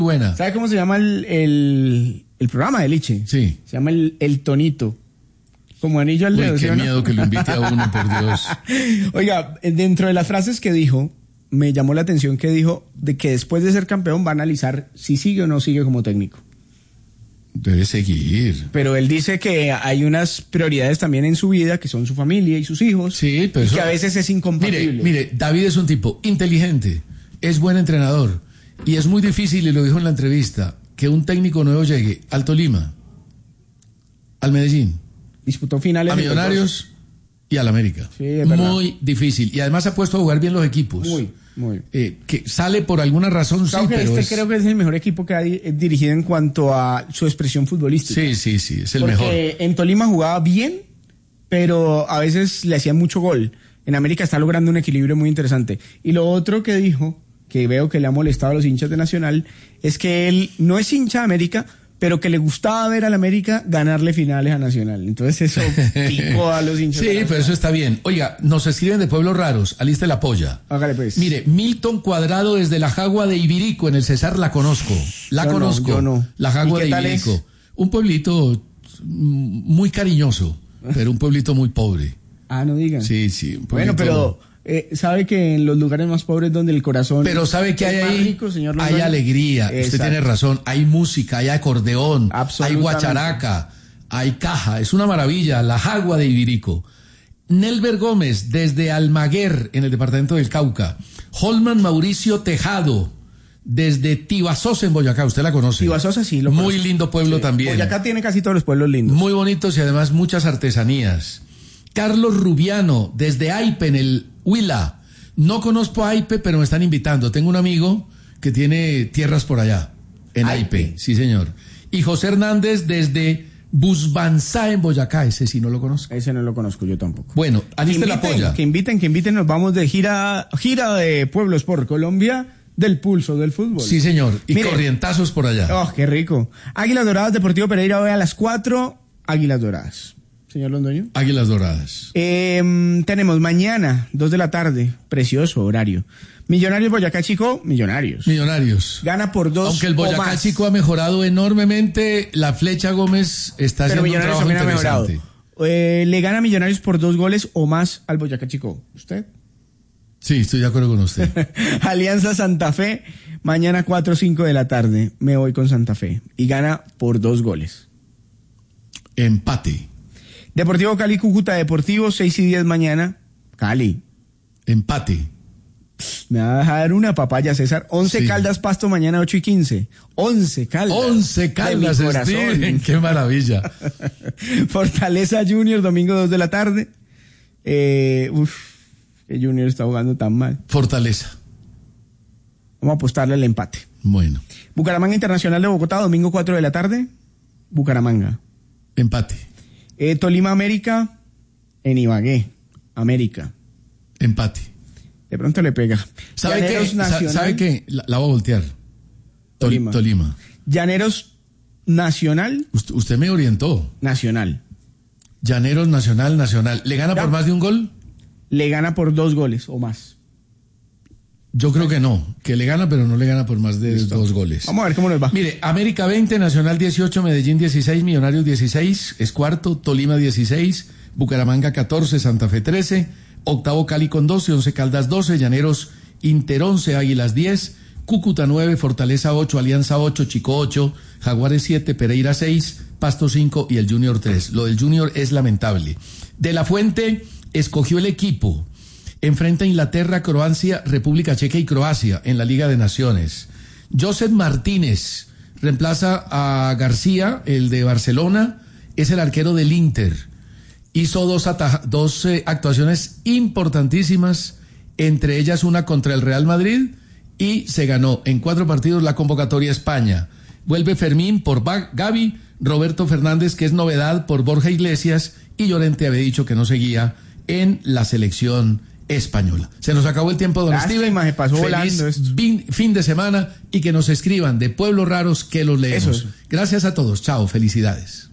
buena. ¿Sabe cómo se llama el programa de Liche? Sí. Se llama el Tonito. Como anillo al dedo. Uy, qué miedo que lo invite a uno, por Dios. Oiga, dentro de las frases que dijo, me llamó la atención que dijo de que después de ser campeón va a analizar si sigue o no sigue como técnico. Debe seguir. Pero él dice que hay unas prioridades también en su vida, que son su familia y sus hijos. Sí, pero y eso... que a veces es incompatible. Mire, David es un tipo inteligente, es buen entrenador, y es muy difícil, y lo dijo en la entrevista, que un técnico nuevo llegue al Tolima, al Medellín, disputó finales a Millonarios y al América. Sí, es verdad. Muy difícil, y además ha puesto a jugar bien los equipos. Muy. Que sale por alguna razón, sí, pero creo que es el mejor equipo que ha dirigido en cuanto a su expresión futbolística. Sí, es el Porque mejor. En Tolima jugaba bien, pero a veces le hacían mucho gol. En América está logrando un equilibrio muy interesante. Y lo otro que dijo, que veo que le ha molestado a los hinchas de Nacional, es que él no es hincha de América, pero que le gustaba ver al América ganarle finales a Nacional. Entonces eso picó a los hinchas. Sí, pero eso está bien. Oiga, nos escriben de Pueblos Raros, aliste la polla. Hágale pues. Mire, Milton Cuadrado desde la Jagua de Ibirico, en el Cesar, la conozco. Yo no. La Jagua ¿Y de qué tal Ibirico. es? Un pueblito muy cariñoso, pero un pueblito muy pobre. Ah, no digan. Sí, un pueblito... Bueno, pero... sabe que en los lugares más pobres donde el corazón... Pero sabe que hay es más ahí, rico, señor hay Londoño. alegría, Exacto. usted tiene razón, hay música, hay acordeón, hay Absolutamente. guacharaca, hay caja, es una maravilla, la Jagua de Ibirico. Nelber Gómez, desde Almaguer, en el departamento del Cauca. Holman Mauricio Tejado, desde Tibasosa, en Boyacá, usted la conoce. Tibasosa sí, lo Muy conozco. lindo pueblo Sí. también. Boyacá tiene casi todos los pueblos lindos. Muy bonitos y además muchas artesanías. Carlos Rubiano, desde Aipe, en el Huila. No conozco Aipe, pero me están invitando. Tengo un amigo que tiene tierras por allá, en Aipe. Sí, señor. Y José Hernández, desde Busbanzá, en Boyacá. Ese sí no lo conozco. Ese no lo conozco yo tampoco. Bueno, aliste la polla. Que inviten, nos vamos de gira de pueblos por Colombia, del pulso del fútbol. Sí, señor. Y Mire, corrientazos por allá. Oh, qué rico. Águilas Doradas, Deportivo Pereira, hoy a las 4, Águilas Doradas. Señor Londoño. Águilas Doradas. Tenemos mañana, 2 de la tarde, precioso horario. Millonarios Boyacá Chico, Millonarios. Gana por 2. Aunque el Boyacá Chico ha mejorado enormemente, la Flecha Gómez está haciendo un trabajo interesante. Le gana Millonarios por 2 goles o más al Boyacá Chico. ¿Usted? Sí, estoy de acuerdo con usted. Alianza Santa Fe, mañana 4 o 5 de la tarde. Me voy con Santa Fe. Y gana por 2 goles. Empate. Deportivo Cali, Cúcuta Deportivo, 6 y 10 mañana. Cali. Empate. Me va a dejar una papaya, César. 11 sí. Caldas, Pasto, mañana 8 y 15. 11 Caldas. 11 Caldas, Steven. Qué maravilla. Fortaleza Junior, domingo 2 de la tarde. Que Junior está jugando tan mal. Fortaleza. Vamos a apostarle al empate. Bueno. Bucaramanga Internacional de Bogotá, domingo 4 de la tarde. Bucaramanga. Empate. Tolima América, en Ibagué. América. Empate. De pronto le pega. ¿Sabe qué? La voy a voltear. Tolima. Llaneros Nacional. Usted me orientó. Nacional. Llaneros Nacional. ¿Le gana por más de un gol? Le gana por 2 goles o más. Yo creo que no, que le gana, pero no le gana por más de 2 goles. Vamos a ver cómo nos va. Mire, América 20, Nacional 18, Medellín 16, Millonarios 16, es cuarto, Tolima 16, Bucaramanga 14, Santa Fe 13, octavo Cali con 12, 11 Caldas 12, Llaneros Inter 11, Águilas 10, Cúcuta 9, Fortaleza 8, Alianza 8, Chico 8, Jaguares 7, Pereira 6, Pasto 5 y el Junior 3. Lo del Junior es lamentable. De la Fuente escogió el equipo. Enfrenta a Inglaterra, Croacia, República Checa y Croacia en la Liga de Naciones. Josep Martínez reemplaza a García, el de Barcelona, es el arquero del Inter. Hizo dos actuaciones importantísimas, entre ellas una contra el Real Madrid, y se ganó en 4 partidos la convocatoria a España. Vuelve Fermín por Gavi, Roberto Fernández, que es novedad, por Borja Iglesias, y Llorente había dicho que no seguía en la selección española. Se nos acabó el tiempo, don Steven. Se pasó volando esto. Fin de semana, y que nos escriban de Pueblos Raros que los leemos. Eso. Gracias a todos. Chao, felicidades.